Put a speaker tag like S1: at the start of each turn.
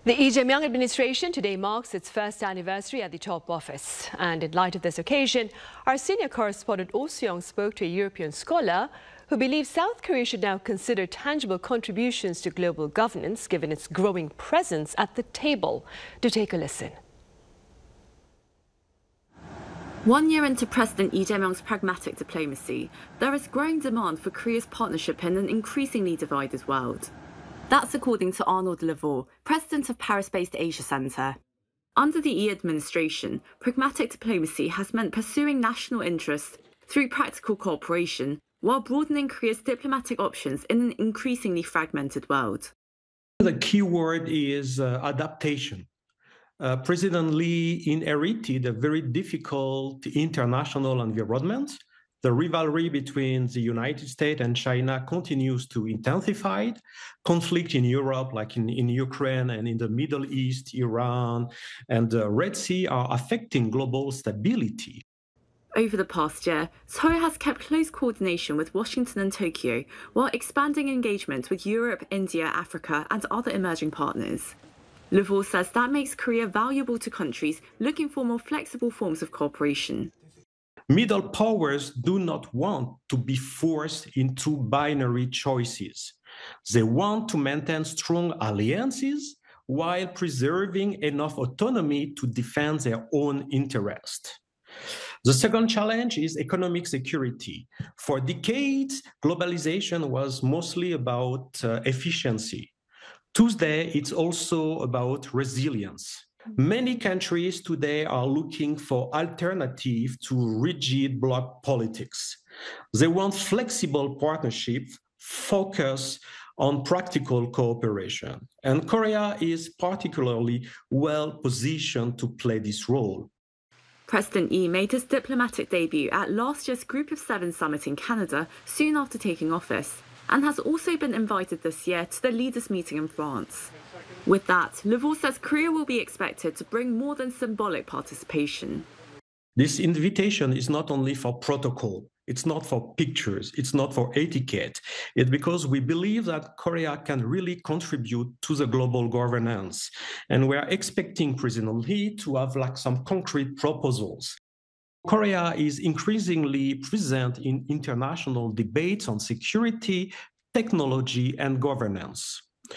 S1: The Lee Jae-myung administration today marks its first anniversary at the top office. And in light of this occasion, our senior correspondent Oh Seong spoke to a European scholar who believes South Korea should now consider tangible contributions to global governance given its growing presence at the table. Do take a listen.
S2: 1 year into President Lee Jae-myung's pragmatic diplomacy, there is growing demand for Korea's partnership in an increasingly divided world. That's according to Arnold Lavoie, president of Paris-based Asia Center. Under the Lee administration, pragmatic diplomacy has meant pursuing national interests through practical cooperation while broadening Korea's diplomatic options in an increasingly fragmented world.
S3: The key word is adaptation. President Lee inherited a very difficult international environment. The rivalry between the United States and China continues to intensify. Conflict in Europe, like in Ukraine and in the Middle East, Iran, and the Red Sea are affecting global stability.
S2: Over the past year, Seoul has kept close coordination with Washington and Tokyo while expanding engagement with Europe, India, Africa, and other emerging partners. Lavoie says that makes Korea valuable to countries looking for more flexible forms of cooperation.
S3: Middle powers do not want to be forced into binary choices. They want to maintain strong alliances while preserving enough autonomy to defend their own interest. The second challenge is economic security. For decades, globalization was mostly about efficiency. Today, it's also about resilience. Many countries today are looking for alternatives to rigid bloc politics. They want flexible partnerships, focus on practical cooperation. And Korea is particularly well positioned to play this role.
S2: President Lee made his diplomatic debut at last year's Group of Seven summit in Canada soon after taking office, and has also been invited this year to the leaders' meeting in France. With that, Lavoie says Korea will be expected to bring more than symbolic participation.
S3: This invitation is not only for protocol, it's not for pictures, it's not for etiquette. It's because we believe that Korea can really contribute to the global governance. And we are expecting President Lee to have some concrete proposals. Korea is increasingly present in international debates on security, technology, and governance.